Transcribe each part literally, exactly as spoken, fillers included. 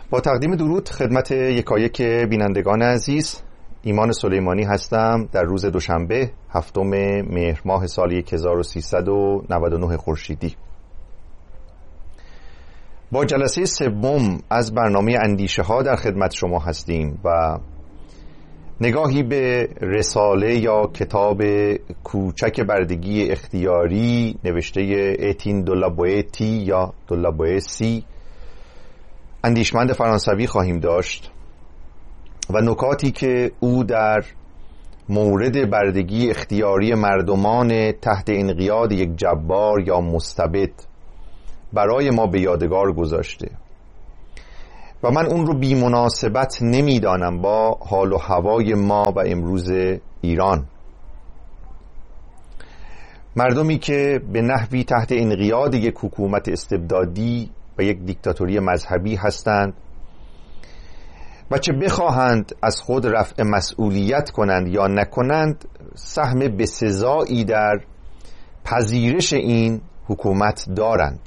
با تقدیم درود خدمت یکایک بینندگان عزیز، ایمان سلیمانی هستم. در روز دوشنبه هفتم مهر ماه سال هزار و سیصد و نود و نه خورشیدی با جلسه سوم از برنامه اندیشه ها در خدمت شما هستیم و نگاهی به رساله یا کتاب کوچک بردگی اختیاری نوشته اتین دو لا بوئتی یا دو لا بوئسی، اندیشمند فرانسوی خواهیم داشت و نکاتی که او در مورد بردگی اختیاری مردمان تحت انقیاد یک جبار یا مستبد برای ما به یادگار گذاشته و من اون رو بی مناسبت نمی دانم با حال و هوای ما و امروز ایران. مردمی که به نحوی تحت انقیاد یک حکومت استبدادی و یک دیکتاتوری مذهبی هستند و چه بخواهند از خود رفع مسئولیت کنند یا نکنند، سهم بسزایی در پذیرش این حکومت دارند.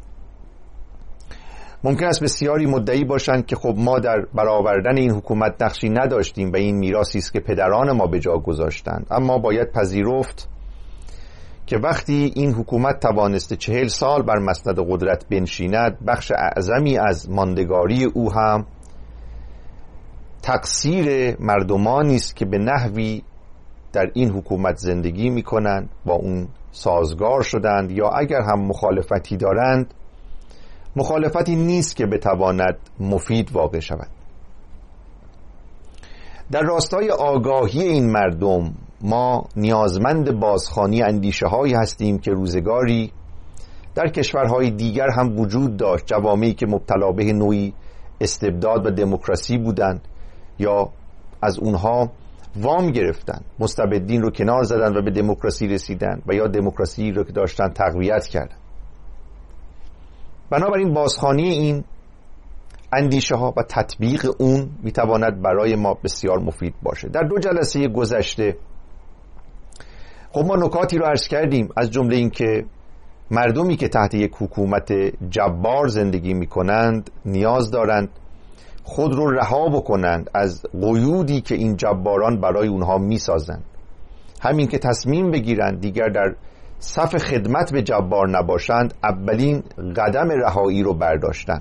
ممکن است بسیاری مدعی باشند که خب ما در برآوردن این حکومت نقشی نداشتیم و این میراثی است که پدران ما به جا گذاشتند، اما باید پذیرفت که وقتی این حکومت توانسته چهل سال بر مسند قدرت بنشیند، بخش اعظمی از ماندگاری او هم تقصیر مردمانی است که به نحوی در این حکومت زندگی می‌کنند، با اون سازگار شدند یا اگر هم مخالفتی دارند، مخالفتی نیست که بتواند مفید واقع شود. در راستای آگاهی این مردم ما نیازمند بازخوانی اندیشه هایی هستیم که روزگاری در کشورهای دیگر هم وجود داشت، جوامعی که مبتلا به نوعی استبداد و دموکراسی بودند یا از اونها وام گرفتند، مستبدین رو کنار زدند و به دموکراسی رسیدند و یا دموکراسی رو که داشتن تقویت کردند. بنابراین بازخوانی این اندیشه ها و تطبیق اون میتواند برای ما بسیار مفید باشه. در دو جلسه گذشته خب ما نکاتی رو عرض کردیم، از جمله این که مردمی که تحت یک حکومت جبار زندگی میکنند نیاز دارند خود رو رها بکنند از قیودی که این جباران برای اونها میسازند، همین که تصمیم بگیرند دیگر در صف خدمت به جبار نباشند، اولین قدم رهایی رو برداشتن.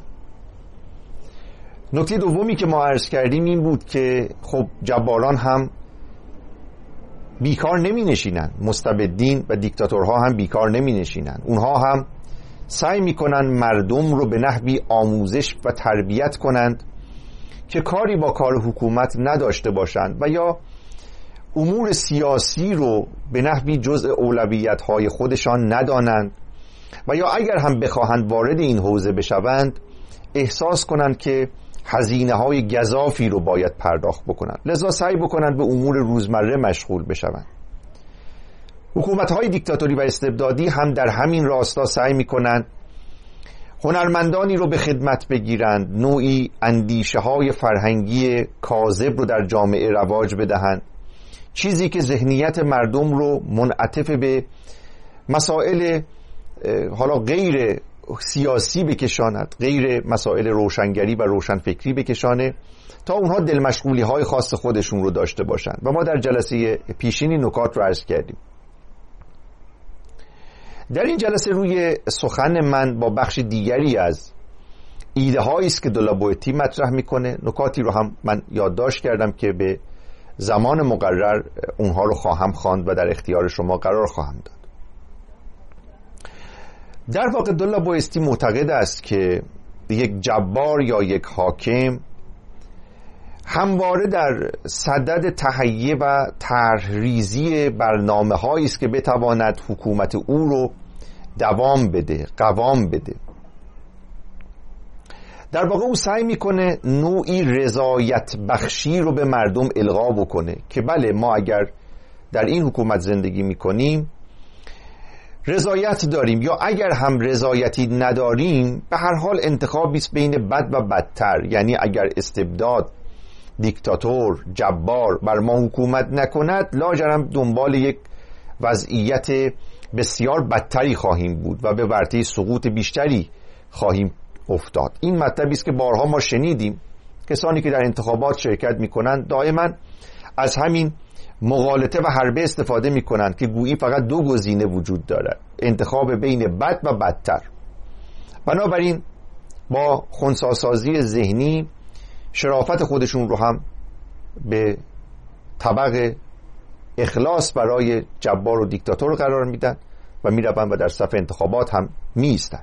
نکته دومی که ما عرض کردیم این بود که خب جباران هم بیکار نمی نشینن، مستبدین و دیکتاتورها هم بیکار نمی نشینن، اونها هم سعی می کنن مردم رو به نحوی آموزش و تربیت کنند که کاری با کار حکومت نداشته باشند و یا امور سیاسی رو به نحوی جزء اولویت‌های خودشان ندانند و یا اگر هم بخواهند وارد این حوزه بشوند احساس کنند که هزینه‌های گزافی رو باید پرداخت بکنند، لذا سعی بکنند به امور روزمره مشغول بشوند. حکومت‌های دیکتاتوری و استبدادی هم در همین راستا سعی می‌کنند هنرمندانی رو به خدمت بگیرند، نوعی اندیشه‌های فرهنگی کاذب رو در جامعه رواج بدهند، چیزی که ذهنیت مردم رو منعطف به مسائل حالا غیر سیاسی بکشاند، غیر مسائل روشنگری و روشنفکری بکشانه تا اونها دل مشغولی های خاص خودشون رو داشته باشند و ما در جلسه پیشینی نکات رو عرض کردیم. در این جلسه روی سخن من با بخش دیگری از ایده هایی است که دو لا بوئتی مطرح میکنه، نکاتی رو هم من یادداشت کردم که به زمان مقرر اونها رو خواهم خواند و در اختیار شما قرار خواهم داد. در واقع دو لا بوئتی معتقد است که یک جبار یا یک حاکم همواره در صدد تهیه و طرحریزی برنامه‌هایی است که بتواند حکومت او رو دوام بده، قوام بده. در واقع او سعی میکنه نوعی رضایت بخشی رو به مردم القا بکنه که بله ما اگر در این حکومت زندگی میکنیم رضایت داریم، یا اگر هم رضایتی نداریم به هر حال انتخابی است بین بد و بدتر، یعنی اگر استبداد، دیکتاتور، جبار بر ما حکومت نکند لاجرم دنبال یک وضعیت بسیار بدتری خواهیم بود و به ورطه سقوط بیشتری خواهیم افتاد. این مطلبی است که بارها ما شنیدیم. کسانی که در انتخابات شرکت میکنند دائما از همین مغالطه و حربه استفاده میکنند که گویی فقط دو گزینه وجود دارد، انتخاب بین بد و بدتر. بنابراین با خنثی‌سازی ذهنی شرافت خودشون رو هم به طبق اخلاص برای جبار و دیکتاتور قرار میدن و میروند و در صف انتخابات هم میایستن.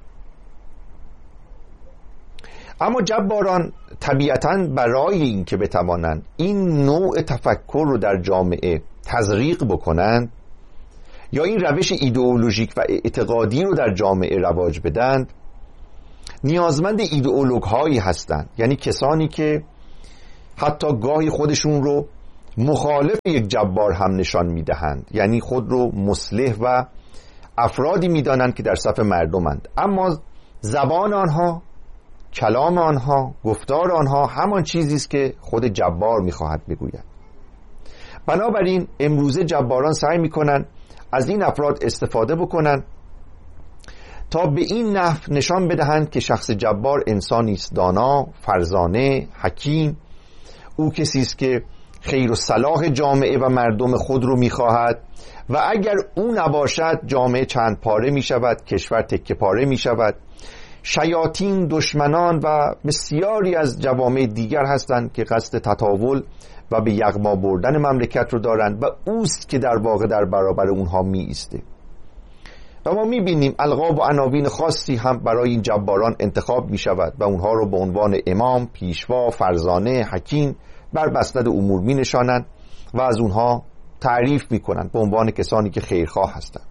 اما جباران طبیعتاً برای این که بتوانند این نوع تفکر رو در جامعه تزریق بکنند یا این روش ایدئولوژیک و اعتقادی رو در جامعه رواج بدند، نیازمند ایدئولوگ هایی هستند، یعنی کسانی که حتی گاهی خودشون رو مخالف یک جبار هم نشان میدهند، یعنی خود رو مصلح و افرادی میدانند که در صف مردمند، اما زبان آنها، کلام آنها، گفتار آنها همان چیزی است که خود جبار میخواهد بگوید. بنابراین امروزه جباران سعی میکنند از این افراد استفاده بکنند تا به این نحو نشان بدهند که شخص جبار انسانی است دانا، فرزانه، حکیم، او کسی است که خیر و صلاح جامعه و مردم خود رو میخواهد و اگر او نباشد جامعه چند پاره میشود، کشور تکه پاره میشود. شیاطین، دشمنان و بسیاری از جوامع دیگر هستند که قصد تطاول و به یغما بردن مملکت رو دارند و اوست که در واقع در برابر اونها می ایسته. و ما می بینیم القاب و عناوین خاصی هم برای این جباران انتخاب می شود و اونها رو به عنوان امام، پیشوا، فرزانه، حکیم بر بسند امور می نشانند و از اونها تعریف می کنند به عنوان کسانی که خیرخواه هستند.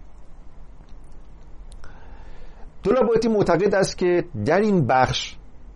طلاباتی معتقد است که در این بخش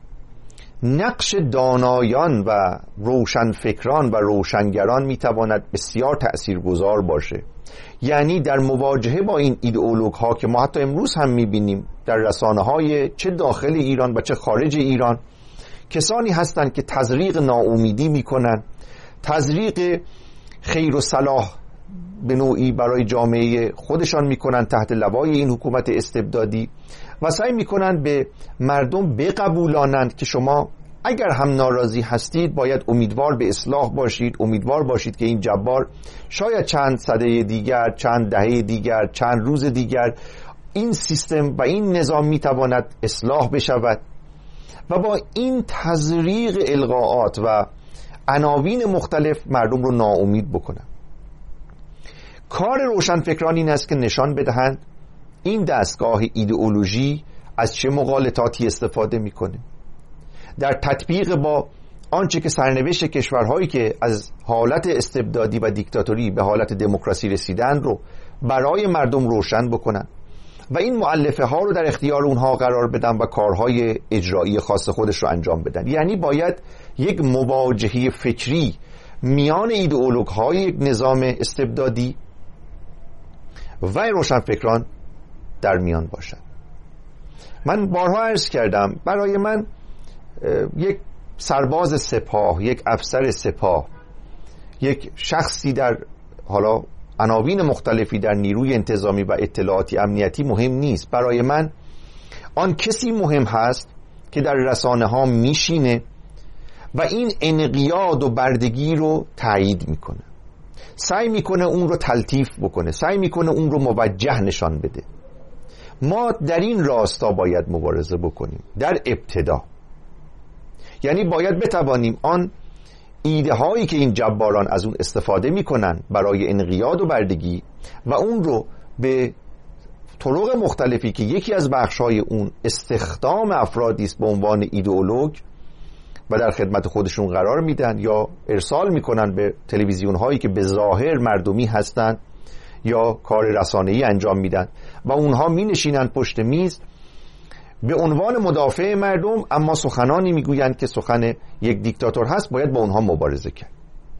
نقش دانایان و روشنفکران و روشنگران میتواند بسیار تأثیرگذار باشه، یعنی در مواجهه با این ایدئولوگ ها که ما حتی امروز هم میبینیم در رسانه های چه داخل ایران و چه خارج ایران کسانی هستند که تزریق ناامیدی میکنن، تزریق خیر و صلاح به نوعی برای جامعه خودشان میکنن تحت لوای این حکومت استبدادی و سعی میکنن به مردم بقبولانند که شما اگر هم ناراضی هستید باید امیدوار به اصلاح باشید، امیدوار باشید که این جبار شاید چند سده دیگر، چند دهه دیگر، چند روز دیگر این سیستم و این نظام میتواند اصلاح بشود. و با این تزریق القاءات و عناوین مختلف مردم رو ناامید بکنن. کار روشنفکران این است که نشان بدهند این دستگاه ایدئولوژی از چه مغالطاتی استفاده میکنه، در تطبیق با آنچه که سرنوشت کشورهایی که از حالت استبدادی و دیکتاتوری به حالت دموکراسی رسیدن رو برای مردم روشن بکنن و این مؤلفه ها رو در اختیار اونها قرار بدن و کارهای اجرایی خاص خودش رو انجام بدن. یعنی باید یک مواجهه فکری میان ایدئولوگ های یک نظام استبدادی و روشنفکران در میان باشد. من بارها عرض کردم برای من یک سرباز سپاه، یک افسر سپاه، یک شخصی در حالا عناوین مختلفی در نیروی انتظامی و اطلاعاتی امنیتی مهم نیست. برای من آن کسی مهم هست که در رسانه ها میشینه و این انقیاد و بردگی رو تایید میکنه، سعی میکنه اون رو تلطیف بکنه، سعی میکنه اون رو موجه نشان بده. ما در این راستا باید مبارزه بکنیم در ابتدا، یعنی باید بتوانیم آن ایده هایی که این جباران از اون استفاده میکنن برای انقیاد و بردگی و اون رو به طرق مختلفی که یکی از بخش های اون استخدام افرادی است به عنوان ایدئولوگ و در خدمت خودشون قرار میدن یا ارسال میکنن به تلویزیون هایی که به ظاهر مردمی هستند یا کار رسانه‌ای انجام میدن و اونها می نشینن پشت میز به عنوان مدافع مردم، اما سخنانی میگویند که سخن یک دیکتاتور هست، باید با اونها مبارزه کرد.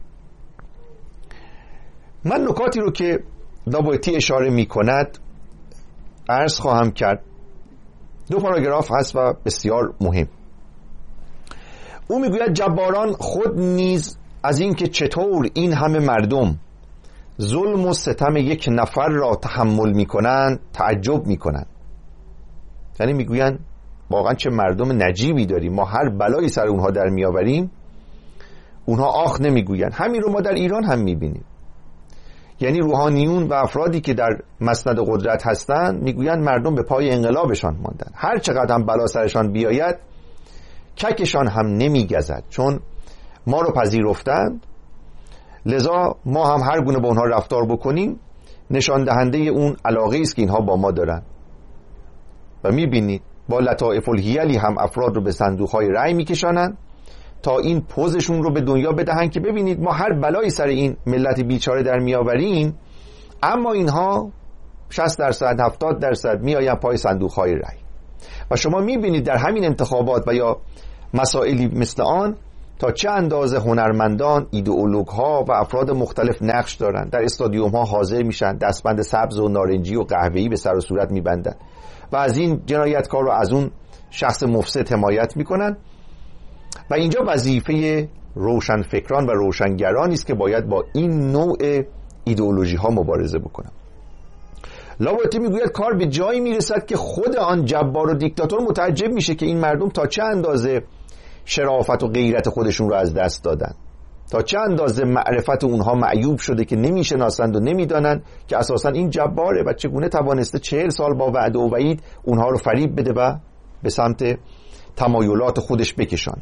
من نکاتی رو که دابوتی اشاره میکند عرض خواهم کرد. دو پاراگراف هست و بسیار مهم. او میگوید جباران خود نیز از این که چطور این همه مردم ظلم و ستم یک نفر را تحمل میکنند تعجب میکنند. یعنی میگویند واقعا چه مردم نجیبی داریم، ما هر بلایی سر اونها در میآوریم اونها آخ نمیگوین. همین رو ما در ایران هم میبینیم. یعنی روحانیون و افرادی که در مسند قدرت هستند میگویند مردم به پای انقلابشان ماندن، هر چقدر هم بلا سرشان بیاید ککشان هم نمیگزد، چون ما رو پذیرفتند، لذا ما هم هر گونه با اونها رفتار بکنیم نشان دهنده اون علاقه است که اینها با ما دارن. و میبینید با لطائف الحیلی هم افراد رو به صندوق‌های رأی میکشانند تا این پوزشون رو به دنیا بدهن که ببینید ما هر بلایی سر این ملت بیچاره در میآوریم، اما اینها شصت درصد هفتاد درصد میآیند پای صندوق‌های رأی. و شما میبینید در همین انتخابات و یا مسائلی مثل آن تا چه اندازه هنرمندان، ایدئولوگ‌ها و افراد مختلف نقش دارند. در استادیوم‌ها حاضر میشن، دستبند سبز و نارنجی و قهوه‌ای به سر و صورت میبندن و از این جنایتکار رو از اون شخص مفسد حمایت میکنن. و اینجا وظیفه روشنفکران و روشنگرانی است که باید با این نوع ایدئولوژی ها مبارزه بکنن. لاوطی میگوید کار به جایی میرسد که خود آن جبار و دیکتاتور متعجب میشه که این مردم تا چه اندازه شرافت و غیرت خودشون رو از دست دادن، تا چه اندازه معرفت اونها معیوب شده که نمیشناسند و نمیدانند که اساسا این جباره و چگونه توانسته چهل سال با وعده و وعید اونها رو فریب بده و به سمت تمایلات خودش بکشان.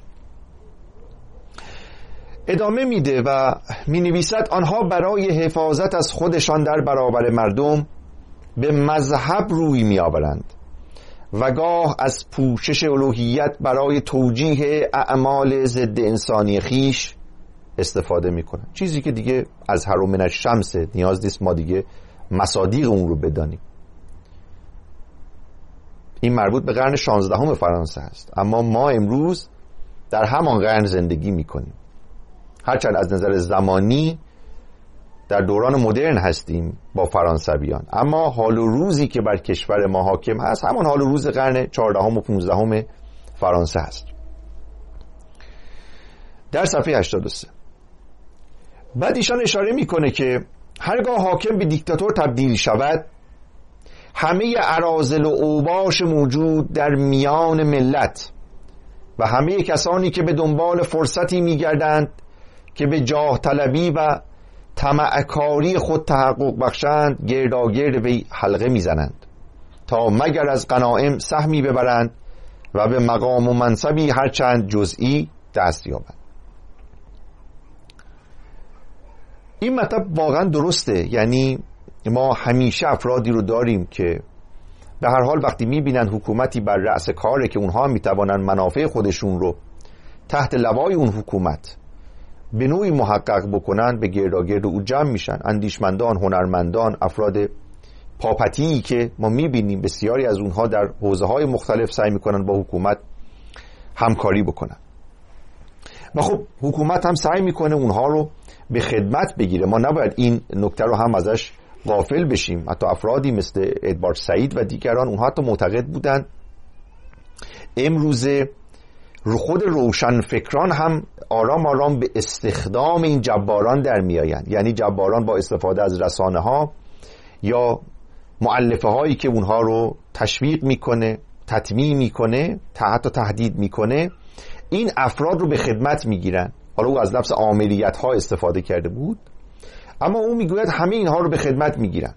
ادامه میده و می نویسد آنها برای حفاظت از خودشان در برابر مردم به مذهب روی می آورند و گاه از پوشش الوهیت برای توجیه اعمال ضد انسانی خیش استفاده می کنند، چیزی که دیگه از هر من الشمس نیاز نیست ما دیگه مصادیق اون رو بدانیم. این مربوط به قرن شانزدهم فرانسه است، اما ما امروز در همان قرن زندگی می کنیم. هرچند از نظر زمانی در دوران مدرن هستیم با فرانسویان، اما حال و روزی که بر کشور ما حاکم هست همان حال و روز قرن چهاردهم و پانزدهم فرانسه هست. در صفحه هشتاد و سه بعد ایشان اشاره میکنه که هرگاه حاکم به دیکتاتور تبدیل شود، همه اراذل و اوباش موجود در میان ملت و همه کسانی که به دنبال فرصتی میگردند که به جاه طلبی و طمعکاری خود تحقق بخشند گرداگرد وی حلقه میزنند تا مگر از غنایم سهمی ببرند و به مقام و منصبی هرچند جزئی دست یابند. این مطلب واقعا درسته. یعنی ما همیشه افرادی رو داریم که به هر حال وقتی میبینن حکومتی بر رأس کاره که اونها میتوانن منافع خودشون رو تحت لوای اون حکومت به نوعی محقق بکنن، به گرداگرد او جمع میشن. اندیشمندان، هنرمندان، افراد پاپتی که ما میبینیم بسیاری از اونها در حوزه های مختلف سعی میکنن با حکومت همکاری بکنن و خب حکومت هم سعی میکنه اونها رو به خدمت بگیره. ما نباید این نکته رو هم ازش غافل بشیم. حتی افرادی مثل ادوارد سعید و دیگران اونها حتی معتقد بودن امروزه خود روشن فکران هم آرام آرام به استخدام این جباران در می آیند. یعنی جباران با استفاده از رسانه ها یا مؤلفه هایی که اونها رو تشویق میکنه، تطمیع میکنه، حتی تهدید میکنه، این افراد رو به خدمت میگیرن. حالا او از لفظ آمریت ها استفاده کرده بود، اما او میگوید همه اینها رو به خدمت میگیرن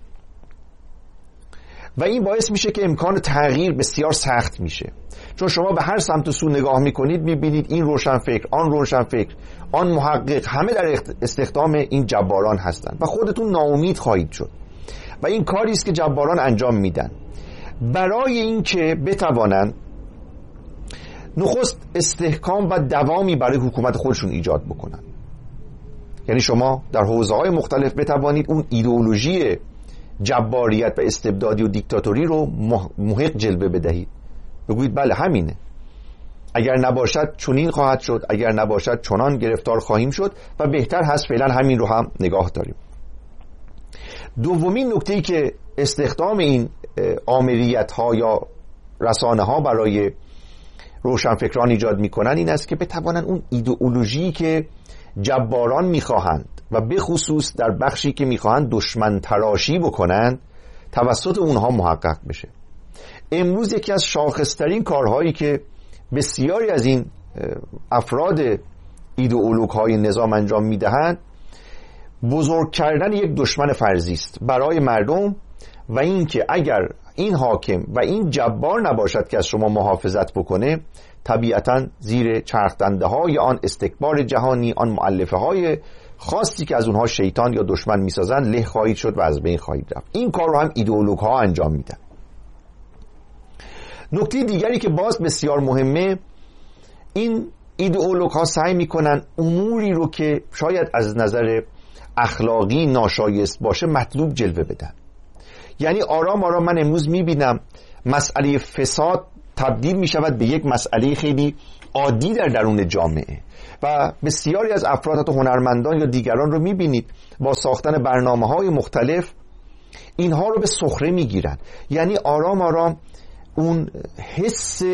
و این باعث میشه که امکان تغییر بسیار سخت میشه، چون شما به هر سمت و سو نگاه میکنید میبینید این روشنفکر، آن روشنفکر، آن محقق، همه در استخدام این جباران هستند و خودتون ناامید خواهید شد. و این کاری است که جباران انجام میدن برای اینکه بتوانند نخست استحکام و دوامی برای حکومت خودشون ایجاد بکنن. یعنی شما در حوزه‌های مختلف بتوانید اون ایدئولوژی جباریت و استبدادی و دیکتاتوری رو محق جلوه بدهید، بگویید بله همینه، اگر نباشد چنین خواهد شد، اگر نباشد چنان گرفتار خواهیم شد و بهتر هست فعلا همین رو هم نگاه داریم. دومین نکته‌ای که استخدام این آمریت ها یا رسانه ها برای روشنفکران ایجاد میکنن این است که بتوانن اون ایدئولوژی که جباران میخواهند و به خصوص در بخشی که میخواهند دشمن تراشی بکنند توسط اونها محقق بشه. امروز یکی از شاخصترین کارهایی که بسیاری از این افراد ایدئولوگ های نظام انجام میدهند بزرگ کردن یک دشمن فرضی است برای مردم و اینکه اگر این حاکم و این جبار نباشد که از شما محافظت بکنه، طبیعتا زیر چرخدنده های آن استکبار جهانی، آن مؤلفه های خاصی که از اونها شیطان یا دشمن میسازن له خواهید شد و از بین خواهید رفت. این کار رو هم ایدئولوگ ها انجام میدن. نکته دیگری که باز بسیار مهمه، این ایدئولوگ ها سعی میکنن اموری رو که شاید از نظر اخلاقی ناشایست باشه مطلوب جلوه بدن. یعنی آرام آرام من امروز میبینم مسئله فساد تبدیل میشود به یک مسئله خیلی عادی در درون جامعه و بسیاری از افراد حتی هنرمندان یا دیگران رو میبینید با ساختن برنامه‌های مختلف اینها رو به سخره میگیرن. یعنی آرام آرام اون حس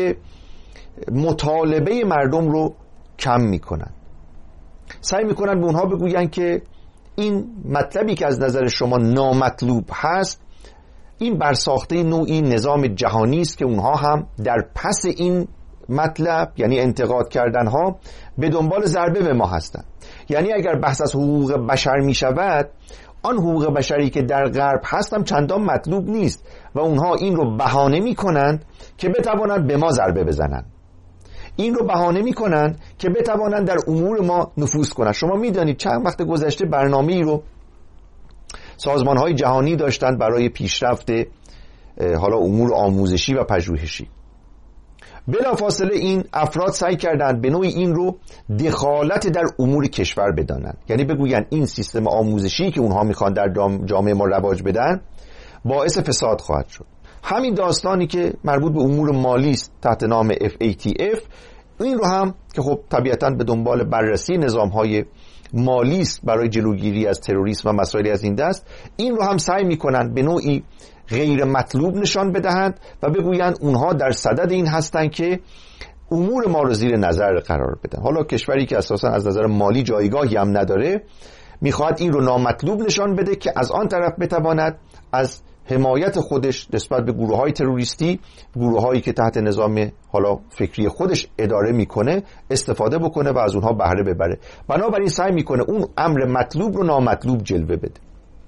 مطالبه مردم رو کم میکنن، سعی میکنن به اونها بگوین که این مطلبی که از نظر شما نامطلوب هست این برساخته نوعی نظام جهانی است که اونها هم در پس این مطلب یعنی انتقاد کردن ها به دنبال ضربه به ما هستند. یعنی اگر بحث از حقوق بشر می شود، آن حقوق بشری که در غرب هستم چندان مطلوب نیست و اونها این رو بهانه می کنند که بتوانند به ما ضربه بزنند، این رو بهانه می کنند که بتوانند در امور ما نفوذ کنند. شما می دانید چند وقت گذشته برنامه‌ای رو سازمان‌های جهانی داشتند برای پیشرفت حالا امور آموزشی و پژوهشی. بلافاصله این افراد سعی کردند به نوعی این رو دخالت در امور کشور بدانند، یعنی بگویند این سیستم آموزشی که اونها میخوان در جامعه ما رواج بدن باعث فساد خواهد شد. همین داستانی که مربوط به امور مالی است تحت نام اف ای تی اف، این رو هم که خب طبیعتاً به دنبال بررسی نظام‌های مالی است برای جلوگیری از تروریسم و مسائلی از این دست، این رو هم سعی میکنن به نوعی غیر مطلوب نشان بدهند و بگویند اونها در صدد این هستند که امور ما رو زیر نظر قرار بدن. حالا کشوری که اساسا از نظر مالی جایگاهی هم نداره میخواد این رو نامطلوب نشان بده که از آن طرف بتواند از حمایت خودش نسبت به گروه‌های تروریستی، گروه‌هایی که تحت نظام حالا فکری خودش اداره میکنه استفاده بکنه و از اونها بهره ببره. بنابراین سعی میکنه اون امر مطلوب رو نامطلوب جلوه بده.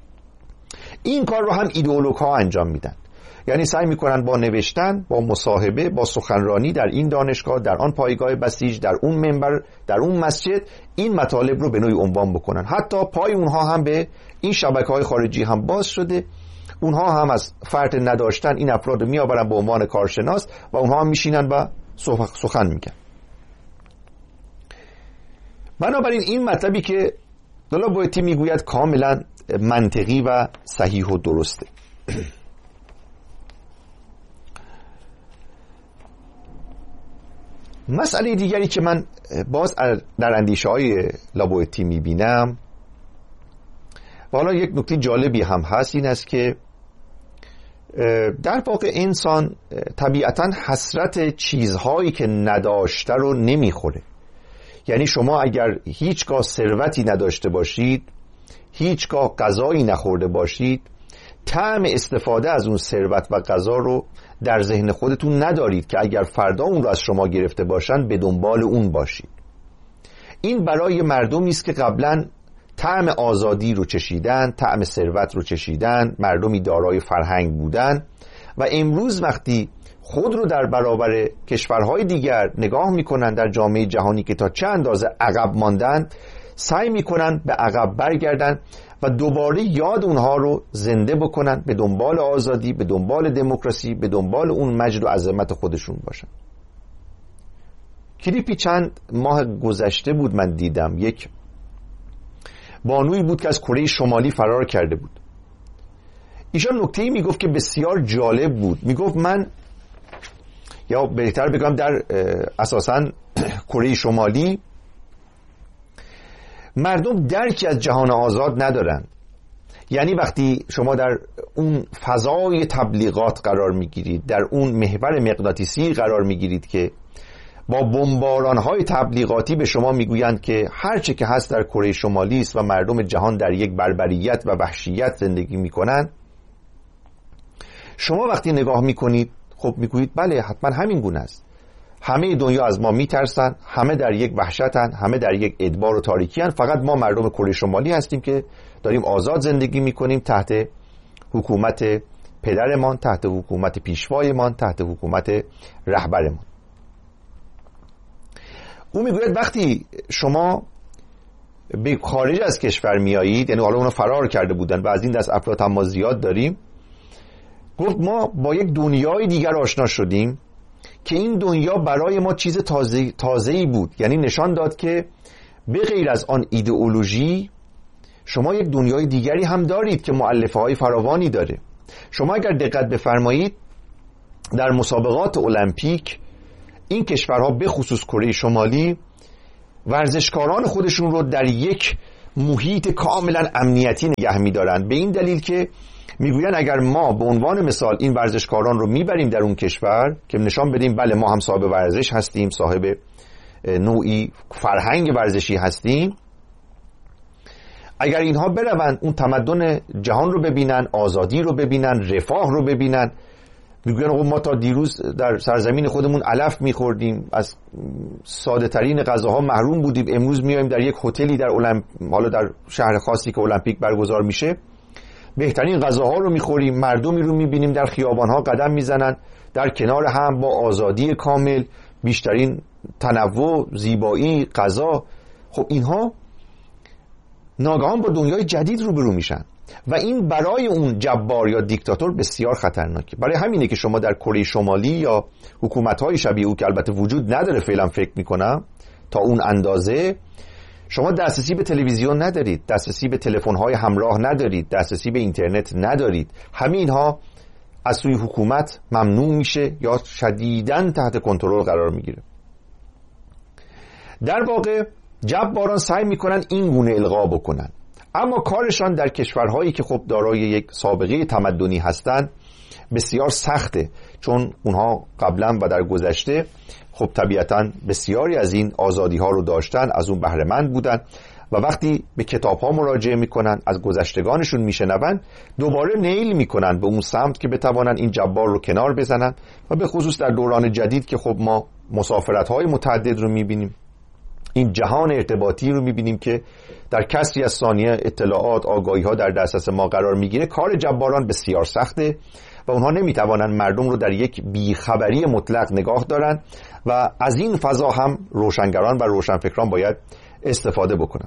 این کار رو هم ایدئولوگ ها انجام میدن، یعنی سعی میکنن با نوشتن، با مصاحبه، با سخنرانی در این دانشگاه، در آن پایگاه بسیج، در اون منبر، در اون مسجد این مطالب رو به نوعی عنوان بکنن. حتی پای اونها هم به این شبکه‌های خارجی هم باز شده، اونها هم از فرط نداشتن این افراد رو میآورن به عنوان کارشناس و اونها هم میشینن و سخن میگن. بنابراین این مطلبی که دولابویتی میگوید کاملا منطقی و صحیح و درسته. مسئله دیگری که من باز در اندیشه های لابویتی میبینم و حالا یک نکته جالبی هم هست، این است که در واقع انسان طبیعتاً حسرت چیزهایی که نداشته رو نمیخوره. یعنی شما اگر هیچگاه ثروتی نداشته باشید، هیچگاه غذایی نخورده باشید، طعم استفاده از اون ثروت و غذا رو در ذهن خودتون ندارید که اگر فردا اون رو از شما گرفته باشن به دنبال اون باشید. این برای مردمی است که قبلا طعم آزادی رو چشیدن، طعم ثروت رو چشیدن، مردمی دارای فرهنگ بودن و امروز وقتی خود رو در برابر کشورهای دیگر نگاه میکنن در جامعه جهانی که تا چه اندازه عقب ماندن، سعی میکنن به عقب برگردن و دوباره یاد اونها رو زنده بکنن، به دنبال آزادی، به دنبال دموکراسی، به دنبال اون مجد و عظمت خودشون باشن. کلیپی چند ماه گذشته بود من دیدم، یک بانوی بود که از کره شمالی فرار کرده بود. ایشان نکته‌ای میگفت که بسیار جالب بود. میگفت من، یا بهتر بگم در اساساً کره شمالی مردم درکی از جهان آزاد ندارن. یعنی وقتی شما در اون فضای تبلیغات قرار میگیرید، در اون محور مغناطیسی قرار میگیرید که با بمباران‌های تبلیغاتی به شما میگویند که هر چه که هست در کره شمالی است و مردم جهان در یک بربریت و وحشیت زندگی میکنن، شما وقتی نگاه میکنید خب میگویید بله حتما همین گونه است. همه دنیا از ما میترسن، همه در یک وحشتن، همه در یک ادبار و تاریکی هن. فقط ما مردم کره شمالی هستیم که داریم آزاد زندگی میکنیم تحت حکومت پدرمان، تحت حکومت پیشوایمان، تحت حکومت رهبرمان. او میگوید وقتی شما به خارج از کشور میایید، یعنی حالا اونا فرار کرده بودن و از این دست افراد هم ما زیاد داریم، گفت ما با یک دنیای دیگر آشنا شدیم که این دنیا برای ما چیز تازه تازه‌ای بود. یعنی نشان داد که به غیر از آن ایدئولوژی شما یک دنیای دیگری هم دارید که مؤلفه های فراوانی داره. شما اگر دقت بفرمایید در مسابقات المپیک این کشورها به خصوص کره شمالی ورزشکاران خودشون رو در یک محیط کاملا امنیتی نگه می‌دارن، به این دلیل که میگوین اگر ما به عنوان مثال این ورزشکاران رو میبریم در اون کشور که نشان بدیم بله ما هم صاحب ورزش هستیم، صاحب نوعی فرهنگ ورزشی هستیم، اگر اینها بروند اون تمدن جهان رو ببینن، آزادی رو ببینن، رفاه رو ببینن، میگوین ما تا دیروز در سرزمین خودمون علف میخوردیم، از ساده ترین غذاها محروم بودیم، امروز میایم در یک هتلی در المپ... حالا در شهر خاصی که المپیک برگزار میشه بهترین غذاها رو میخوریم، مردمی رو میبینیم در خیابانها قدم میزنن در کنار هم با آزادی کامل، بیشترین تنوع، زیبایی، غذا. خب اینها ناگهان با دنیای جدید روبرو میشن و این برای اون جبار یا دیکتاتور بسیار خطرناکه. برای همینه که شما در کره شمالی یا حکومت‌های شبیه او که البته وجود نداره فعلا فکر میکنم تا اون اندازه، شما دسترسی به تلویزیون ندارید، دسترسی به تلفن‌های همراه ندارید، دسترسی به اینترنت ندارید. همه اینها از سوی حکومت ممنوع میشه یا شدیداً تحت کنترل قرار میگیره. در واقع جباران سعی میکنن این گونه القا بکنن، اما کارشان در کشورهایی که خب دارای یک سابقه تمدنی هستند بسیار سخته، چون اونها قبلا و در گذشته خب طبیعتاً بسیاری از این آزادی ها رو داشتن، از اون بهره مند بودن و وقتی به کتاب ها مراجعه میکنن، از گذشتگانشون میشنون، دوباره نیل میکنن به اون سمت که بتوانن این جبار رو کنار بزنن و به خصوص در دوران جدید که خب ما مسافرت های متعدد رو میبینیم، این جهان ارتباطی رو میبینیم که در کسری از ثانیه اطلاعات، آگاهی ها در دسترس ما قرار میگیره. کار جباران بسیار سخته و اونها نمیتوانن مردم رو در یک بیخبری مطلق نگاه دارن و از این فضا هم روشنگران و روشنفکران باید استفاده بکنن.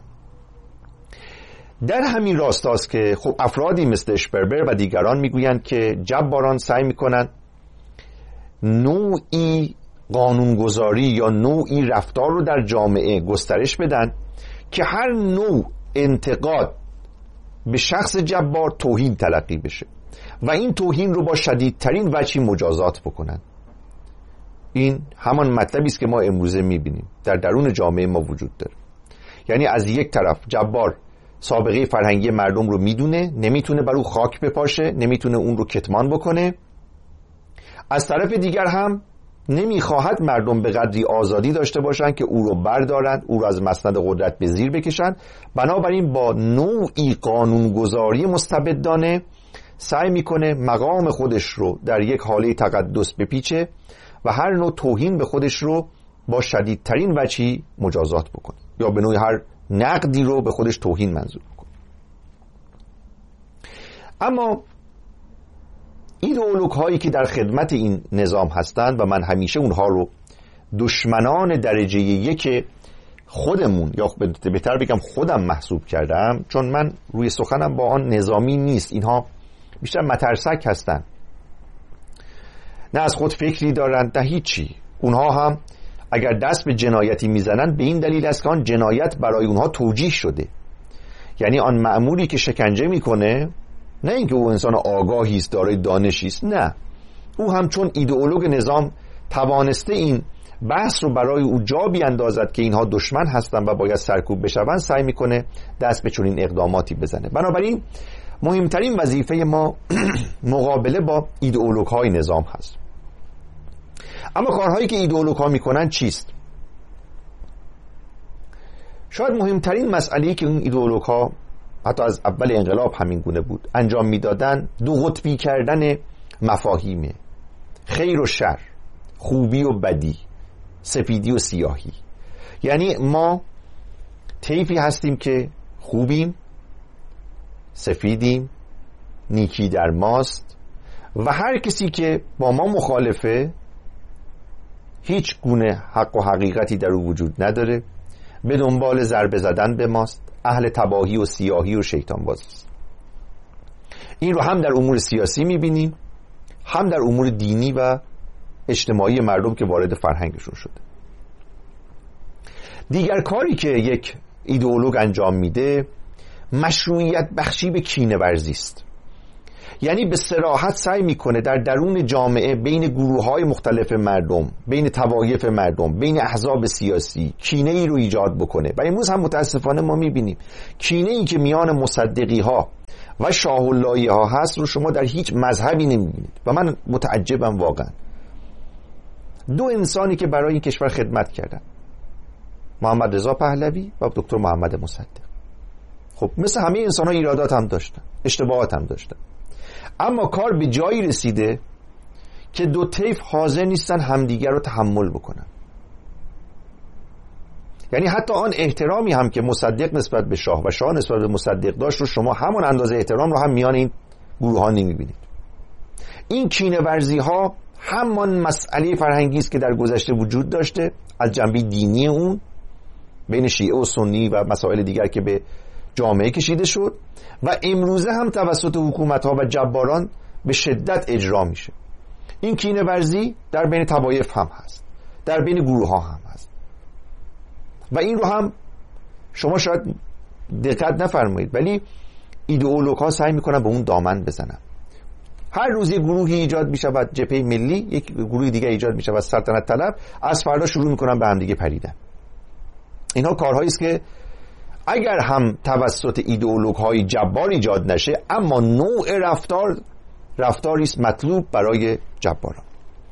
در همین راستاست که خب افرادی مثل اشپربر و دیگران میگویند که جباران سعی میکنن نوعی قانونگذاری یا نوعی رفتار رو در جامعه گسترش بدن که هر نوع انتقاد به شخص جبار توهین تلقی بشه و این توهین رو با شدیدترین وجهی مجازات بکنن. این همان مطلبی است که ما امروزه میبینیم در درون جامعه ما وجود داره. یعنی از یک طرف جبار سابقه فرهنگی مردم رو میدونه، نمیتونه بر او خاک بپاشه، نمیتونه اون رو کتمان بکنه، از طرف دیگر هم نمیخواهد مردم به قدری آزادی داشته باشن که او رو بردارند، او رو از مسند قدرت به زیر بکشن. بنابراین با نوعی قانونگذاری مستبدانه سعی میکنه مقام خودش رو در یک حاله تقدس بپیچه و هر نوع توهین به خودش رو با شدیدترین وجهی مجازات بکنه یا به نوعی هر نقدی رو به خودش توهین منظور بکنه. اما ایدئولوگ هایی که در خدمت این نظام هستند و من همیشه اونها رو دشمنان درجه یک خودمون یا بهتر بگم خودم محسوب کردم، چون من روی سخنم با آن نظامی نیست، اینها بیشتر مترسک هستند، نه از خود فکری دارند نه هیچی. اونها هم اگر دست به جنایتی میزنن به این دلیل است که آن جنایت برای اونها توجیه شده. یعنی آن مأموری که شکنجه میکنه نه اینکه او انسان آگاهی است، دارای دانشی است، نه، او هم چون ایدئولوگ نظام توانسته این بحث رو برای او جا بیاندازد که اینها دشمن هستند و باید سرکوب بشوند، سعی میکنه دست به چنین اقداماتی بزنه. بنابراین مهمترین وظیفه ما مقابله با ایدئولوگ های نظام هست. اما کارهایی که ایدئولوگ ها میکنن چیست؟ شاید مهمترین مسئله‌ای که این ایدئولوگ ها حتی از اول انقلاب همین گونه بود انجام میدادن دو قطبی کردن مفاهیمه. خیر و شر، خوبی و بدی، سپیدی و سیاهی. یعنی ما طیفی هستیم که خوبیم، سفیدیم، نیکی در ماست و هر کسی که با ما مخالفه هیچ گونه حق و حقیقتی در او وجود نداره، به دنبال ضربه زدن به ماست، اهل تباهی و سیاهی و شیطان بازی است. این رو هم در امور سیاسی میبینیم، هم در امور دینی و اجتماعی مردم که وارد فرهنگشون شده. دیگر کاری که یک ایدئولوگ انجام میده مشروعیت بخشی به کینه ورزی است. یعنی به صراحت سعی میکنه در درون جامعه بین گروه‌های مختلف مردم، بین طوایف مردم، بین احزاب سیاسی کینه ای رو ایجاد بکنه. و امروز هم متاسفانه ما میبینیم کینه ای که میان مصدقی ها و شاه اللهی ها هست رو شما در هیچ مذهبی نمیبینید و من متعجبم واقعا. دو انسانی که برای این کشور خدمت کردن، محمد رضا پهلوی و دکتر محمد مصدق، خب مثل همه انسان ها ایرادات هم داشتن، اشتباهات هم داشتن، اما کار به جایی رسیده که دو طیف حاضر نیستن همدیگر رو تحمل بکنن. یعنی حتی آن احترامی هم که مصدق نسبت به شاه و شاه نسبت به مصدق داشت رو شما همون اندازه احترام رو هم میان این گروه ها نمیبینید. این کینه ورزی ها همان مسئله فرهنگی است که در گذشته وجود داشته، از جنبه دینی اون بین شیعه و سنی و مسائل دیگر که به جامعه کشیده شد و امروزه هم توسط حکومت ها و جباران به شدت اجرا میشه. این کینه ورزی در بین طوایف هم هست، در بین گروه ها هم هست و این رو هم شما شاید دقت نفرمایید ولی ایدئولوگ ها سعی میکنن به اون دامن بزنن. هر روز یک گروهی ایجاد میشود جبهه ملی، یک گروه دیگه ایجاد میشود سلطنت طلب، از فردا شروع میکنن به هم دیگه پریدن. اینها کارهایی است که اگر هم توسط ایدئولوگ های جبار ایجاد نشه، اما نوع رفتار رفتاری است مطلوب برای جباران.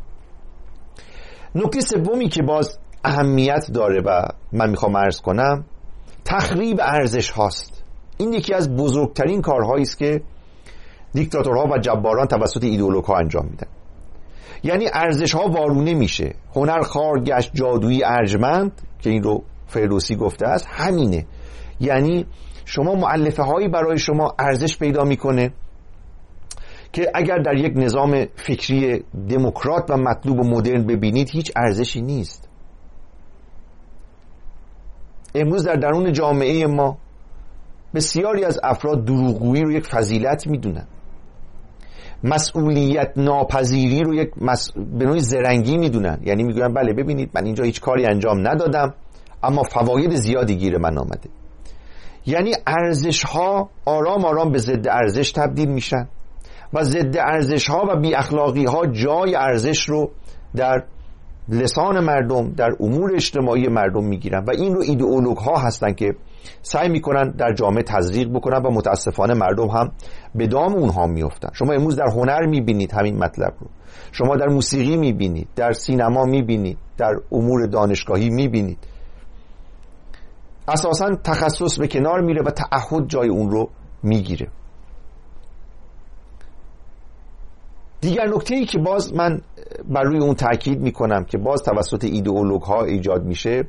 نکته سومی که باز اهمیت داره و من میخوام عرض کنم تخریب ارزش هاست. این یکی از بزرگترین کارهایی است که دیکتاتورها و جباران توسط ایدئولوگ ها انجام میدن. یعنی ارزش ها وارونه میشه، هنر خوار گشت جادویی ارجمند که این رو فردوسی گفته است، همینه. یعنی شما مؤلفه هایی برای شما ارزش پیدا میکنه که اگر در یک نظام فکری دموکرات و مطلوب و مدرن ببینید هیچ ارزشی نیست. امروز در درون جامعه ما بسیاری از افراد دروغگویی رو یک فضیلت میدونن، مسئولیت ناپذیری رو یک مس... به نوعی زرنگی میدونن. یعنی میگن بله ببینید من اینجا هیچ کاری انجام ندادم اما فواید زیادی گیر من آمده. یعنی ارزش ها آرام آرام به ضد ارزش تبدیل میشن و ضد ارزش ها و بی اخلاقی ها جای ارزش رو در لسان مردم، در امور اجتماعی مردم میگیرن و این رو ایدئولوگ ها هستن که سعی میکنن در جامعه تزریق بکنن و متاسفانه مردم هم به دام اونها میافتن. شما امروز در هنر میبینید همین مطلب رو، شما در موسیقی میبینید، در سینما میبینید، در امور دانشگاهی میبینید. اساساً تخصص به کنار میره و تعهد جای اون رو میگیره. دیگر نکته‌ای که باز من بر روی اون تاکید میکنم که باز توسط ایدئولوگ ها ایجاد میشه،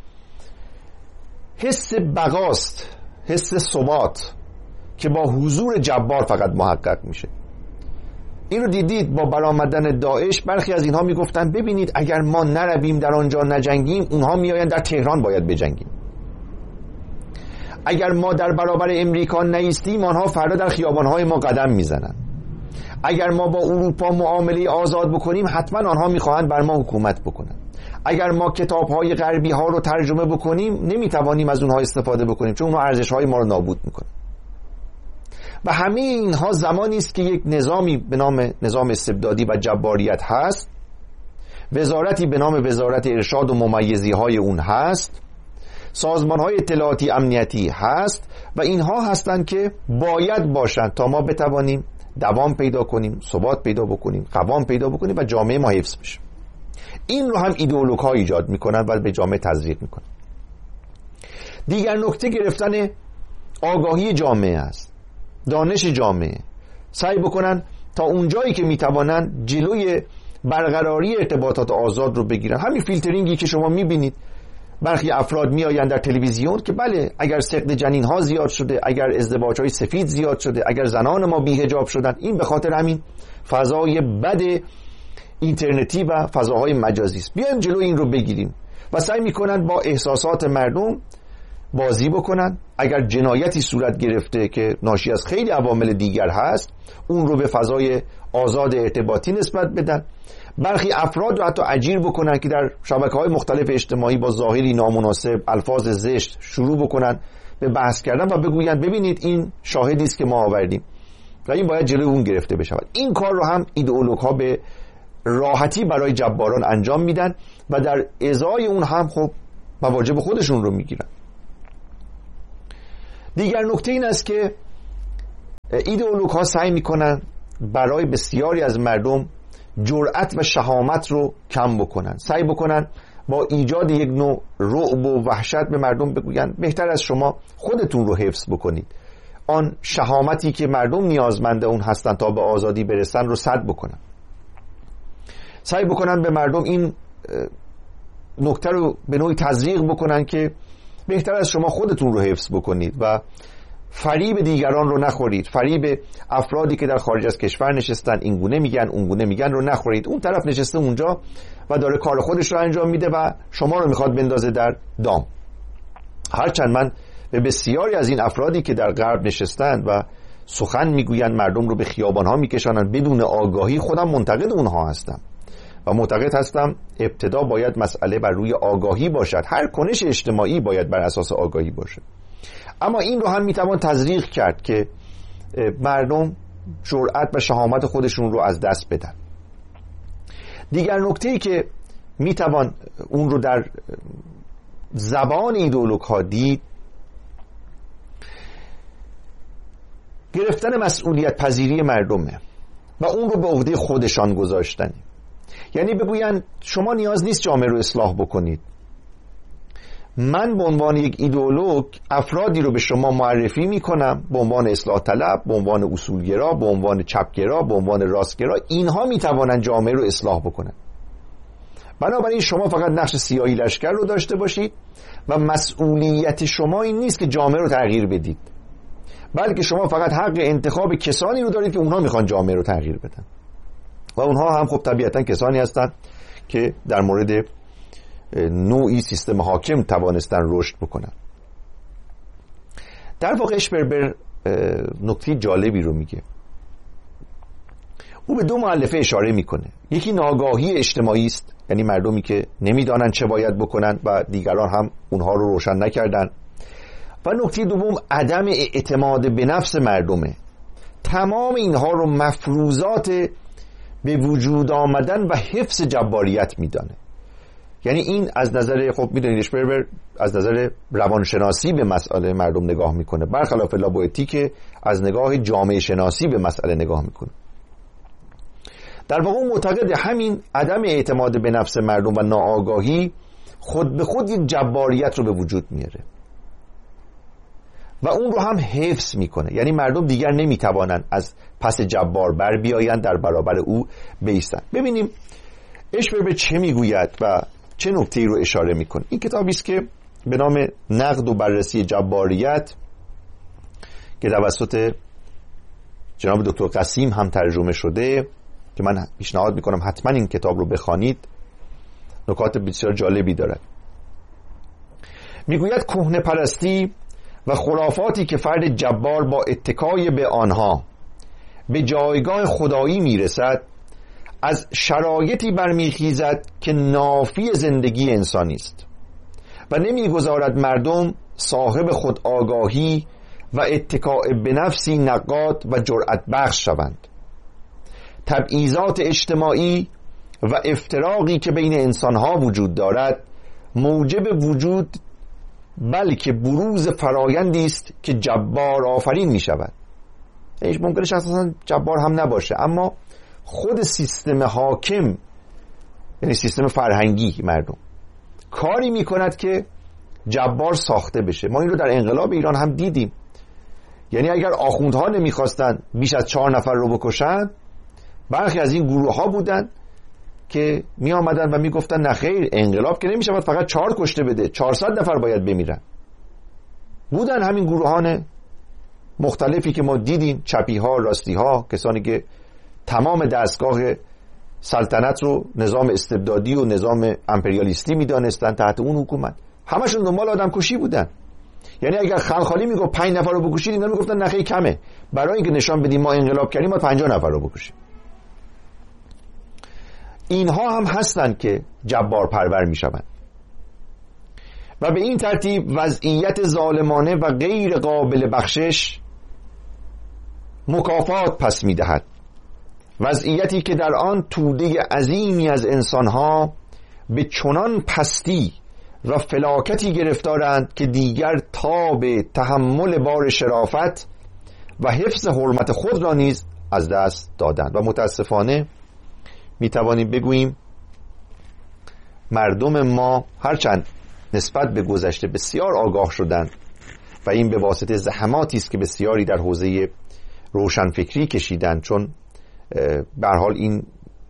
حس بقاست، حس ثبات که با حضور جبار فقط محقق میشه. این رو دیدید با برآمدن داعش، برخی از اینها میگفتن ببینید اگر ما نرویم در آنجا نجنگیم اونها میآیند در تهران باید بجنگیم، اگر ما در برابر امریکا نیستیم آنها فردا در خیابانهای ما قدم میزنن، اگر ما با اروپا معامله آزاد بکنیم حتما آنها میخواهند بر ما حکومت بکنن، اگر ما کتاب‌های غربی ها رو ترجمه بکنیم نمیتوانیم از اونها استفاده بکنیم چون اونها ارزش‌های ما رو نابود میکنن. و همه اینها زمانی است که یک نظامی به نام نظام استبدادی و جباریت هست، وزارتی به نام وزارت ارشاد و ممیزی های اون هست، سازمان‌های اطلاعاتی امنیتی هست و اینها هستند که باید باشند تا ما بتوانیم دوام پیدا کنیم، ثبات پیدا بکنیم، قوام پیدا بکنیم و جامعه ما حفظ بشه. این رو هم ایدئولوگ ها ایجاد میکنن و به جامعه تزریق میکنن. دیگر نکته گرفتن آگاهی جامعه است، دانش جامعه. سعی بکنن تا اونجایی که میتوانن جلوی برقراری ارتباطات آزاد رو بگیرن. همین فیلترینگی که شما میبینید برخی افراد میآیند در تلویزیون که بله اگر سقط جنین ها زیاد شده، اگر ازدواج های سفید زیاد شده، اگر زنان ما بی‌حجاب شدن، این به خاطر همین فضای بد اینترنتی و فضاهای مجازی است. بیایم جلو این رو بگیریم و سعی میکنن با احساسات مردم بازی بکنن. اگر جنایتی صورت گرفته که ناشی از خیلی عوامل دیگر هست، اون رو به فضای آزاد ارتباطی نسبت بدن. برخی افراد رو حتی اجیر بکنن که در شبکه‌های مختلف اجتماعی با ظاهری نامناسب، الفاظ زشت شروع بکنن به بحث کردن و بگویند ببینید این شاهدی است که ما آوردیم و این باید جلوی اون گرفته بشه. این کار رو هم ایدئولوژها به راحتی برای جباران انجام میدن و در ازای اون هم خب مواجب خودشون رو میگیرن. دیگر نکته این است که ایدئولوژها سعی میکنن برای بسیاری از مردم جرأت و شهامت رو کم بکنن، سعی بکنن با ایجاد یک نوع رعب و وحشت به مردم بگوین بهتر از شما خودتون رو حفظ بکنید، آن شهامتی که مردم نیازمند اون هستن تا به آزادی برسن رو سد بکنن. سعی بکنن به مردم این نکته رو به نوعی تزریق بکنن که بهتر از شما خودتون رو حفظ بکنید و فریب دیگران رو نخورید، فریب افرادی که در خارج از کشور نشستن این گونه میگن اون گونه میگن رو نخورید. اون طرف نشسته اونجا و داره کار خودش رو انجام میده و شما رو میخواد بندازه در دام. هرچند من به بسیاری از این افرادی که در غرب نشستند و سخن میگویند، مردم رو به خیابانها میکشانند بدون آگاهی، خودم منتقد اونها هستم و معتقد هستم ابتدا باید مسئله بر روی آگاهی باشد. هر کنش اجتماعی باید بر اساس آگاهی باشه. اما این رو هم میتوان تزریق کرد که مردم جرأت و شهامت خودشون رو از دست بدن. دیگر نکته‌ای که میتوان اون رو در زبان ایدئولوژها دید، گرفتن مسئولیت پذیری مردمه و اون رو به عهده خودشان گذاشتن. یعنی بگوین شما نیاز نیست جامعه رو اصلاح بکنید، من به عنوان یک ایدئولوژ افرادی رو به شما معرفی میکنم به عنوان اصلاح طلب، به عنوان اصولگرا، به عنوان چپگرا، به عنوان راستگرا. اینها میتوانند جامعه رو اصلاح بکنن. بنابراین شما فقط نقش سیاهی لشکر رو داشته باشید و مسئولیت شما این نیست که جامعه رو تغییر بدید، بلکه شما فقط حق انتخاب کسانی رو دارید که اونها میخوان جامعه رو تغییر بدن و اونها هم خب طبیعتا کسانی هستند که در مورد نوعی سیستم حاکم توانستن رشد بکنن. در واقع اشپربر نکته جالبی رو میگه. او به دو مؤلفه اشاره میکنه. یکی ناآگاهی اجتماعی است، یعنی مردمی که نمیدانن چه باید بکنن و دیگران هم اونها رو روشن نکردن، و نکته دوم عدم اعتماد به نفس مردمه. تمام اینها رو مفروضات به وجود آمدن و حفظ جباریت میدانه. یعنی این از نظر، خب میدونید اشپربر از نظر روانشناسی به مسئله مردم نگاه میکنه، برخلاف لابوئتی که از نگاه جامعه شناسی به مسئله نگاه میکنه. در واقع معتقد همین عدم اعتماد به نفس مردم و ناآگاهی خود به خود یک جباریت رو به وجود میاره و اون رو هم حفظ میکنه. یعنی مردم دیگر نمیتوانند از پس جبار بر بیایند، در برابر او بایستند. ببینیم اشپربر چه میگوید و چه نکته‌ای رو اشاره میکنه. این کتابی است که به نام نقد و بررسی جباریت که توسط جناب دکتر قسیم هم ترجمه شده، که من پیشنهاد میکنم حتما این کتاب رو بخوانید، نکات بسیار جالبی دارد. میگوید کهنه پرستی و خرافاتی که فرد جبار با اتکای به آنها به جایگاه خدایی میرسد از شرایطی برمیخیزد که نافی زندگی انسانی است و نمیگذارد مردم صاحب خود آگاهی و اتکاء به نفسی نقاد و جرأت بخش شوند. تبعیضات اجتماعی و افتراقی که بین انسانها وجود دارد موجب وجود بلکه بروز فرایندی است که جبار آفرین می شود. هیچ ممکنه شخصا جبار هم نباشه، اما خود سیستم حاکم، یعنی سیستم فرهنگی مردم، کاری می کند که جبار ساخته بشه. ما این رو در انقلاب ایران هم دیدیم. یعنی اگر آخوندها نمیخواستن بیش از چهار نفر رو بکشن، برخی از این گروه ها بودن که می آمدن و می گفتن نه خیر، انقلاب که نمی شود فقط چهار کشته بده، چهارصد نفر باید بمیرن. بودن همین گروهان مختلفی که ما دیدیم، چپی ها، راستی ها، کسانی که تمام دستگاه سلطنت رو نظام استبدادی و نظام امپریالیستی می دانستن تحت اون حکومت. همشون دنبال آدم کشی بودن. یعنی اگر خلخالی میگه پنج نفر رو بکشید، اینا میگفتن نه خیلی کمه، برای اینکه نشان بدیم ما انقلاب کردیم ما پنجاه نفر رو بکشیم. اینها هم هستند که جبار پرور میشوند و به این ترتیب وضعیت ظالمانه و غیر قابل بخشش مکافات پس میدهد. وضعیتی که در آن توده عظیمی از انسانها به چنان پستی و فلاکتی گرفتارند که دیگر تاب تحمل بار شرافت و حفظ حرمت خود را نیز از دست دادند. و متاسفانه میتوانیم بگوییم مردم ما هرچند نسبت به گذشته بسیار آگاه شدند و این به واسطه زحماتی است که بسیاری در حوزه روشنفکری کشیدند، چون به هر حال این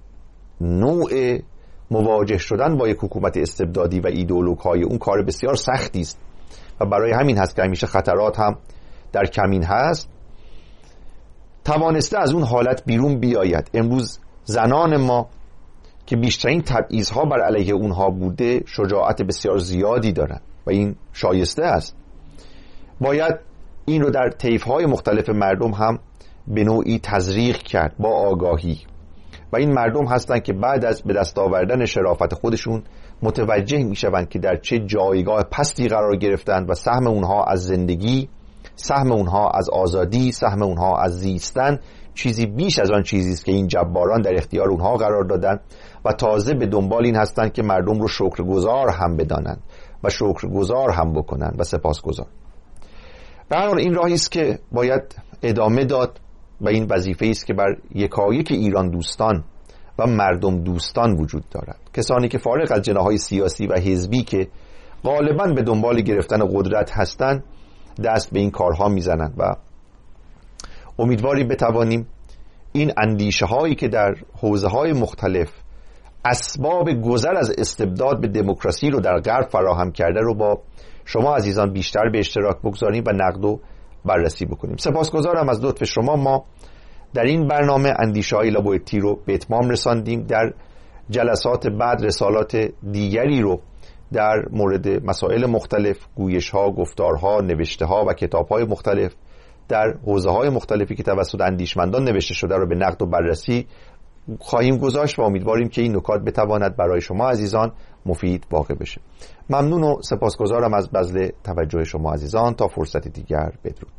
نوع مواجه شدن با یک حکومت استبدادی و ایدئولوژهای اون کار بسیار سختی است و برای همین هست که همیشه خطرات هم در کمین هست، توانسته از اون حالت بیرون بیاید. امروز زنان ما که بیشترین تبعیض‌ها بر علیه اونها بوده شجاعت بسیار زیادی دارند و این شایسته است. باید این رو در طیف‌های مختلف مردم هم به نوعی تزریق کرد با آگاهی و این مردم هستند که بعد از به دست آوردن شرافت خودشون متوجه میشوند که در چه جایگاه پستی قرار گرفتند و سهم اونها از زندگی، سهم اونها از آزادی، سهم اونها از زیستن چیزی بیش از آن چیزی است که این جباران در اختیار اونها قرار دادن و تازه به دنبال این هستند که مردم رو شکرگزار هم بدانند و شکرگزار هم بکنند و سپاسگزار. به هر حال این راهی است که باید ادامه داد و این وظیفه است که بر یکایک ایران دوستان و مردم دوستان وجود دارد. کسانی که فارغ از جناح‌های سیاسی و حزبی که غالباً به دنبال گرفتن قدرت هستند دست به این کارها میزنند و امیدواریم بتوانیم این اندیشه هایی که در حوزه های مختلف اسباب گذر از استبداد به دموکراسی رو در غرب فراهم کرده رو با شما عزیزان بیشتر به اشتراک بگذاریم و نقد و بررسی بکنیم. سپاسگزارم از لطف شما. ما در این برنامه اندیشه های لابوئتی رو به اتمام رساندیم. در جلسات بعد رسالات دیگری رو در مورد مسائل مختلف، گویش ها، گفتارها، نوشته ها و کتاب های مختلف در حوزه های مختلفی که توسط اندیشمندان نوشته شده رو به نقد و بررسی خواهیم گذاشت و امیدواریم که این نکات بتواند برای شما عزیزان مفید واقع بشه. ممنون و سپاسگزارم از بذل توجه شما عزیزان. تا فرصت دیگر، بدرود.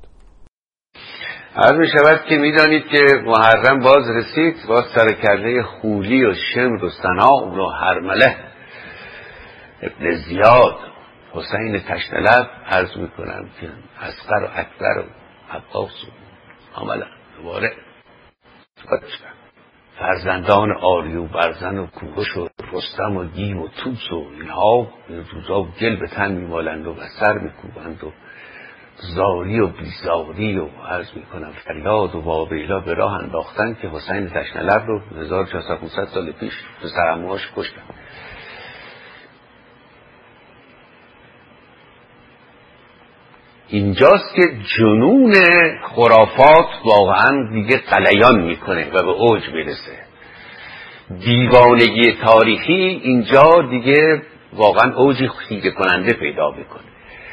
عرض می شود که می دانید که محرم باز رسید، باز سرکرده خولی و شمر و سنام و هرمله ابن زیاد حسین تشنلب عرض می کنم که اصغر و اکبر و عباس و عملا دوباره فرزندان آری و برزن و کوروش و رستم و گیو و توس و اینها روزا گل به تن میمالند و سر میکوبند و زاری و بیزاری و عرض میکنم فریاد و واویلا به راه انداختن که حسین تشنلب رو هزار و چهارصد پانصد سال پیش به سرموهاش کشتن. اینجاست که جنون خرافات واقعا دیگه غلیان میکنه و به اوج میرسه. دیوانگی تاریخی اینجا دیگه واقعا اوجی خیره کننده پیدا میکنه.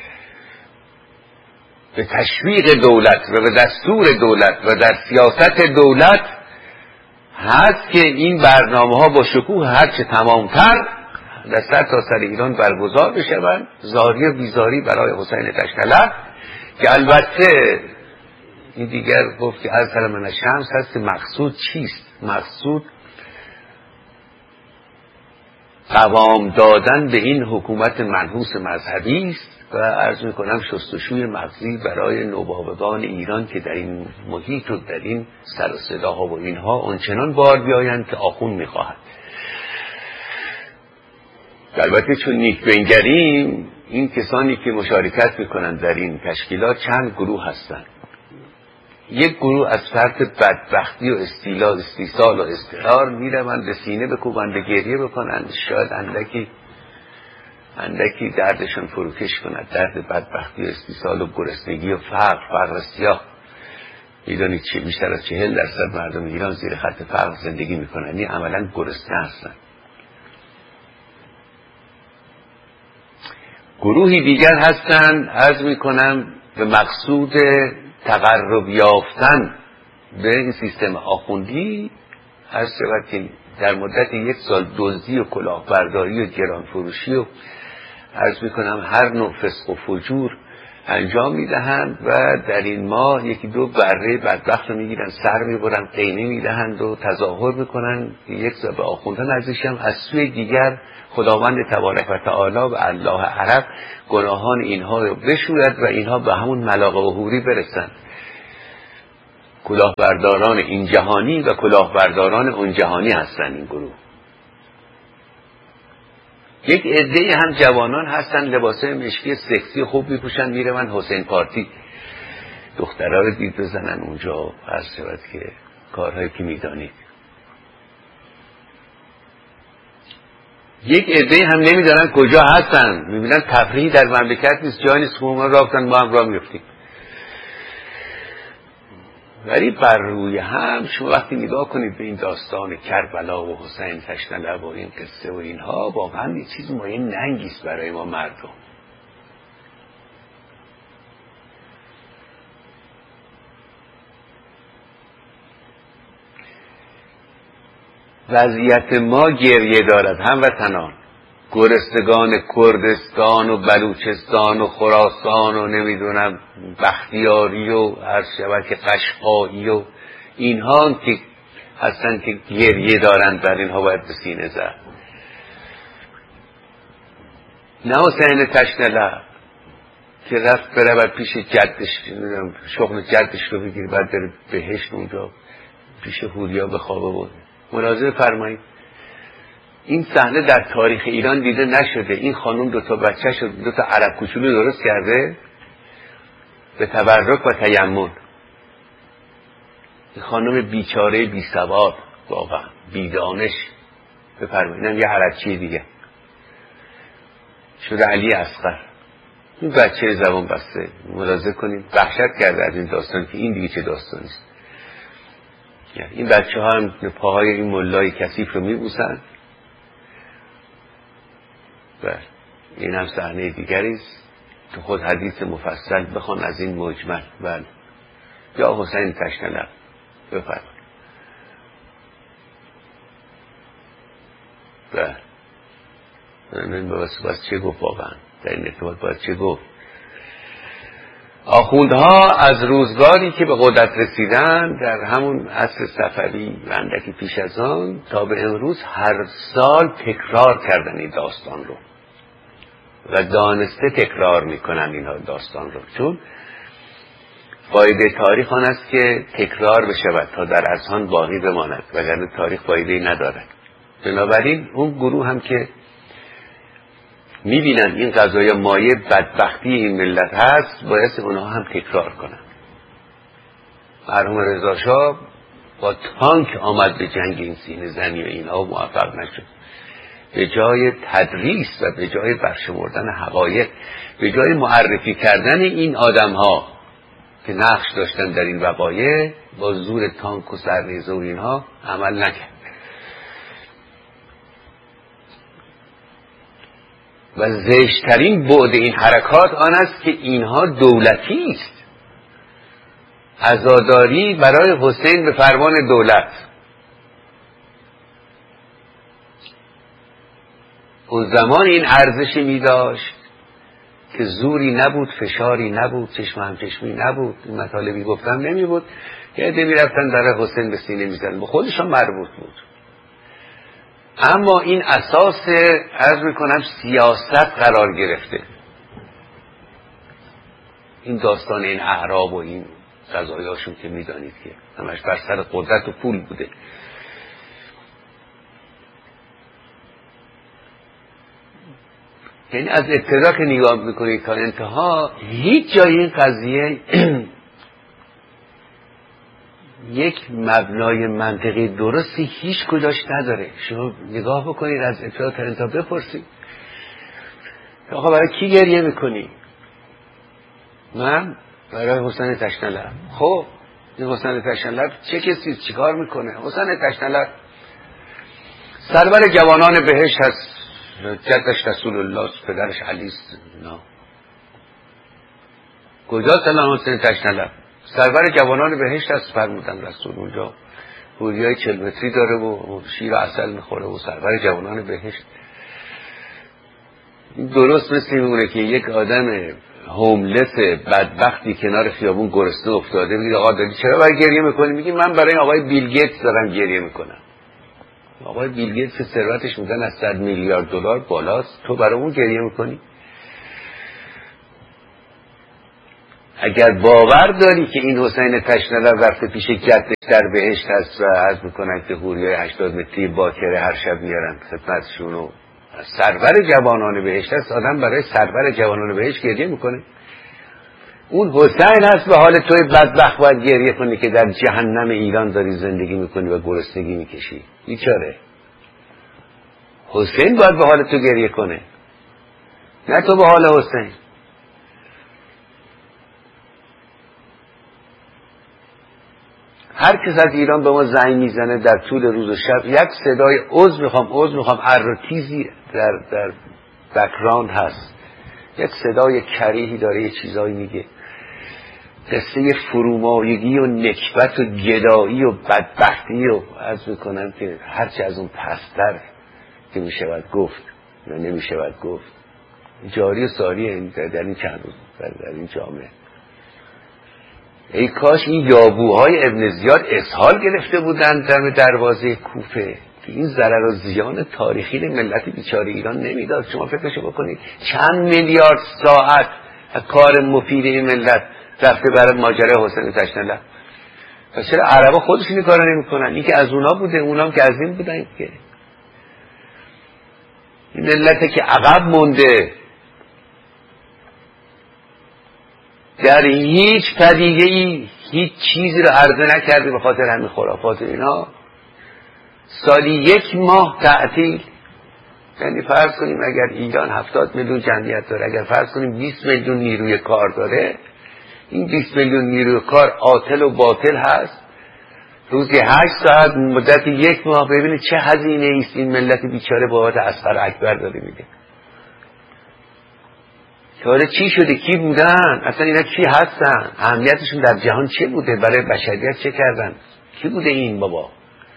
به تشویق دولت و به دستور دولت و در سیاست دولت هست که این برنامه ها با شکوه هرچه تمامتر در سر تا سر ایران برگزار بشوند. زاری و بیزاری برای حسین تشنلب که البته این دیگر گفت که از سلام من شمس هست که مقصود چیست؟ مقصود قوام دادن به این حکومت منحوس مذهبی است و عرض میکنم شستشوی مغزی برای نوباوگان ایران که در این محیط و در این سر و صداها و اینها آنچنان بار بیایند که آخون میخواهد. البته چون نیک بنگریم این کسانی که مشارکت میکنند در این تشکیلات چند گروه هستند. یک گروه از فرط بدبختی و استیلا استیصال و استقرار میروند به سینه بکوبند، به گریه بکنند، شاید اندکی اندکی دردشون فروکش کند، درد بدبختی و استیصال و گرسنگی و فقر، فقر سیاه. میدونید چه بیشتر از چهل درصد مردم ایران زیر خط فقر زندگی میکنن، این عملا گرسنه هستن. گروهی دیگر هستن عرض میکنم به مقصود تقرب یافتن به این سیستم آخوندی، عرض شود که در مدت یک سال دزدی و کلاهبرداری و گرانفروشی و عرض میکنم هر نوع فسق و فجور انجام میدهند و در این ماه یکی دو بره بدبخت رو میگیرن، سر میبرن، قیمه میدهند و تظاهر میکنن یک سال به آخوندن ارزشم. از سوی دیگر خداوند تبارک و تعالی و الله عرب گناهان اینها رو بشوید و اینها به همون ملاقه و حوری برسند. کلاهبرداران این جهانی و کلاهبرداران اون جهانی هستند این گروه. یک عده هم جوانان هستن لباسای مشکی سکسی خوب میپوشن، میرن حسین پارتی، دخترها رو دید بزنن اونجا، عرض شود که کارهایی که میدانید. یک عده هم نمیدانن کجا هستن، میبینن تفریحی در مملکت نیست، جایی نیست، ما رافتن ما هم راه میفتیم. ولی بر روی هم شما وقتی نگاه کنید به این داستان کربلا و حسین تشنه و این قصه و اینها، واقعا یه چیز مایه ننگیست برای ما مردم. وضعیت ما گریه دارد هموطنان، گرستگان کردستان و بلوچستان و خراسان و نمیدونم بختیاری و هر شود که قشقایی و اینها که هستن که گریه دارند، بر اینها باید به سینه زد. نه حسین تشنه که رفت برود پیش جدش، شغل جدش رو بگیر، بعد بره بهشت اونجا پیش هوریا بخوابه بود. ملاحظه فرمایید این صحنه در تاریخ ایران دیده نشده. این خانم دو تا بچه شد، دو تا عرب کوچولو درست کرده به تبرک و تیمم. این خانم بیچاره بی سواد، واقعا بی دانش، بفرمایید یه عربچی دیگه شده علی اصغر. این بچه زبان بسته، ملاحظه کنید وحشت کرده از این داستان که این دیگه چه داستانی است. این بچه ها هم پاهای این ملای کثیف رو میبوسن. بله این هم صحنه دیگری است که خود حدیث مفصل بخوان از این مجمل. بله یا حسین تشنه لب بفرمایید. بله من باید چه گفت واقعا در این ارتباط باید چه گفت. آخوندها از روزگاری که به قدرت رسیدن در همون عصر صفوی و اندکی پیش از آن تا به امروز هر سال تکرار کردن این داستان رو و دانسته تکرار میکنن این داستان رو، چون فایده تاریخ آن است که تکرار بشود تا در اذهان باقی بماند، وگرنه تاریخ فایده‌ای ندارد. بنابراین اون گروه هم که میبینن این قضایا مایه بدبختی این ملت هست، باید اونها هم تکرار کنن. مرحوم رضا شاه با تانک آمد به جنگ این سینه زنی و اینها و موفق نشد. به جای تدریس و به جای برشمردن حقایق، به جای معرفی کردن این آدم ها که نقش داشتن در این وقایع، با زور تانک و سرریزه و اینها عمل نکرد. و زشترین بعد این حرکات آن است که اینها دولتی است، عزاداری برای حسین به فرمان دولت. اون زمان این ارزشی می داشت که زوری نبود، فشاری نبود، چشم همچشمی نبود، این مطالبی گفتم نمی بود که عده می رفتن در حسین به سینه می زدن، به خودشان مربوط بود. اما این اساس عرض میکنم سیاست قرار گرفته. این داستان این اعراب و این قضایاشون که میدانید که همش بر سر قدرت و پول بوده. یعنی از ابتدا که نگاه میکنید تا انتها هیچ جای این قضیه یک مبنای منطقی درستی هیچ کجاش نداره. شما نگاه بکنید از ابتدا تا انتها بپرسید آقا برای کی گریه میکنی؟ من برای حسین تشنه‌لب. خب این حسین تشنه‌لب چه کسی چیکار میکنه؟ حسین تشنه‌لب سرور جوانان بهشت هست، جدش رسول الله، پدرش علی است. نه کجاست الان حسین تشنه‌لب؟ سرور جوانان بهشت هست فرمودن رسول. اونجا حوریای چهل متری داره و شیر و عسل میخوره و سرور جوانان بهشت. درست مثل میمونه که یک آدم هوملس بدبختی کنار خیابون گرسنه افتاده میگه آقا داری چرا برای گریه میکنی؟ میگه من برای آقای بیل گیتس دارم گریه میکنم. آقای بیل گیتس ثروتش میگن از صد میلیارد دلار بالاست، تو برای اون گریه میکنی؟ اگر باور داری که این حسین تشنه‌لب رفته پیش جدش در بهشت هست و عرض میکنن که حوریای هشتاد متری باکره هر شب میارن خدمتشون و سرور جوانان بهشت هست، آدم برای سرور جوانان بهشت گریه میکنه؟ اون حسین هست به حال توی بدبخت باید گریه کنی که در جهنم ایران داری زندگی میکنی و گرسنگی میکشی. بیچاره حسین باید به حال تو گریه کنه، نه تو به حال حسین. هر کس از ایران به ما زنگ میزنه در طول روز و شب یک صدای عضو میخوام عضو میخوام ارتیزی در در بک‌گراند هست، یک صدای کریهی داره یه چیزایی میگه، قصه فرومایگی و نکبت و گدایی و بدبختی و عرض میکنم که هرچی از اون پستر که میشود گفت یا نمیشود گفت جاری و ساری در این چند روز در این جامعه. ای کاش این یابوهای ابن زیاد اسهال گرفته بودن در دروازه کوفه که این ضرر و زیان تاریخی ملت بیچاره ایران نمیداد. شما فکرشو بکنید چند میلیارد ساعت کار مفید این ملت رفته برای ماجرای حسین تشنه‌لب. و چرا عربا خودشون این کارو نمیکنن؟ این که از اونا بوده، اونام که از این بودن. که این ملت که عقب مونده در هیچ پدیده ای هیچ چیزی رو عرضه نکرده به خاطر همین خرافات اینا. سالی یک ماه تعطیل، یعنی فرض کنیم اگر ایران هفتاد میلیون جمعیت داره، اگر فرض کنیم بیست میلیون نیروی کار داره، این بیست میلیون نیروی کار عاطل و باطل هست. روزی هشت ساعت مدت یک ماه ببینید چه هزینه ایست این ملت بیچاره بابت اصغر اکبر داره میده. حالا چی شده؟ کی بودن؟ اصلا اینا کی هستن؟ اهمیتشون در جهان چه بوده؟ برای بشریت چه کردن؟ کی بوده این بابا؟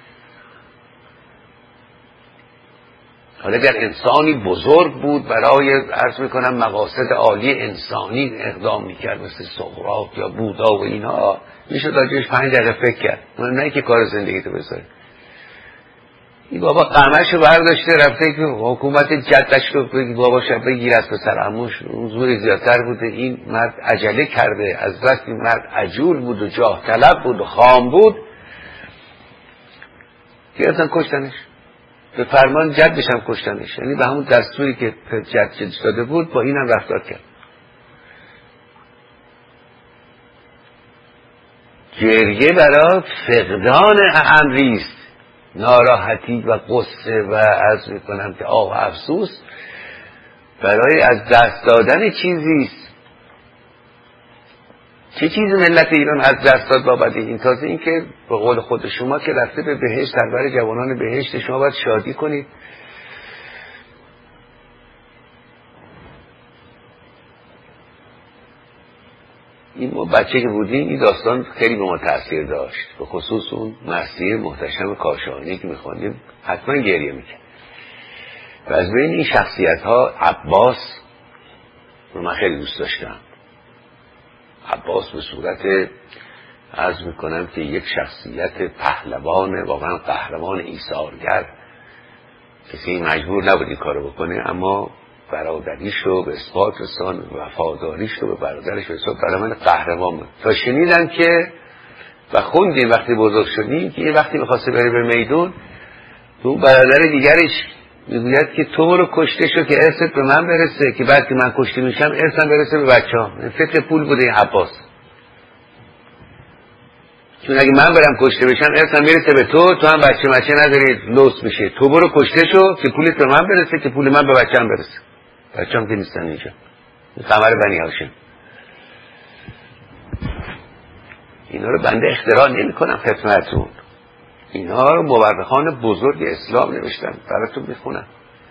حالا اگر انسانی بزرگ بود برای عرض میکنم مقاصد عالی انسانی اقدام میکرد مثل سقراط یا بودا و اینا، میشد راجعش پنج دقیقه فکر کرد. من نه که کار زندگی تو بذاری. این بابا قمشو برداشته رفته که حکومت جدش رو بگی بابا شب بگیر از پسر عموش، اون زور زیادتر بوده. این مرد عجله کرده، از بس این مرد عجول بود و جاه طلب بود و خام بود، گرفتن کشتنش. به فرمان جدش هم کشتنش، یعنی به همون دستوری که جد جدش داده بود با این هم رفتار کرد. گریه برای فقدان امریست، ناراحتی و قصه و عرض میکنم که آه و افسوس برای از دست دادن چیزیست. چه چیزی ملت ایران از دست داد بابت این؟ تازه این که به قول خود شما که رفته به بهشت، سرور جوانان بهشت، شما باید شادی کنید. این ما بچه که بودیم این داستان خیلی به ما تأثیر داشت، به خصوص اون مرثیه محتشم کاشانی که میخوندیم حتما گریه میکرد. و از بین این شخصیت ها عباس رو من خیلی دوست داشتم. عباس به صورت عرض میکنم که یک شخصیت پهلوان، واقعا قهرمان ایثارگر، کسی مجبور نبود این کارو بکنه، اما برادریش رو به اثبات رسان، وفاداریش رو به برادرش به اثبات، برای من قهرمان بود. تا شنیدم که و خوندیم وقتی بزرگ شدیم که یه وقتی میخواسته بره به میدون، تو برادر دیگرش میگوید که تو رو کشته شو که ارثت به من برسه، که بعد که من کشته میشم ارثم برسه به بچه‌ام. فکر پول بوده این عباس، چون اگه من برم کشته بشم ارثم میرسه به تو، تو هم بچه بچه نداری لوس میشه، تو برو کشته شو که پولت به من برسه که پول من به بچه‌م برسه. بچه‌م که نیستن اینجا، قمر بنی هاشم. اینا رو بنده اختراع نمی کنم خدمتتون، اینا رو مورخان بزرگ اسلام نوشتن، براتون میخونم.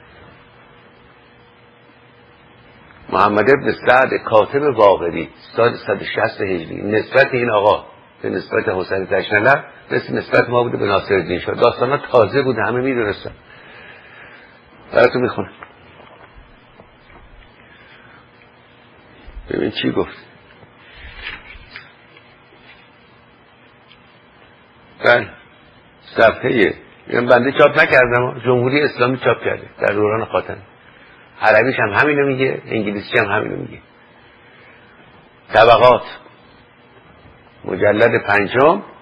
محمد ابن سعد کاتب واقدی سال صد و شصت هجری، نسبت این آقا به نسبت حسین تشنلر مثل نسبت ما بوده به ناصرالدین شاه. داستانا تازه بوده، همه میدونستن. براتون میخونم ببین چی گفت. بله صفحه این بنده چاپ نکردم، جمهوری اسلامی چاپ کرده در دوران خاتمی. عربیش هم همینو میگه، انگلیسی هم همینو میگه. طبقات مجلد پنجم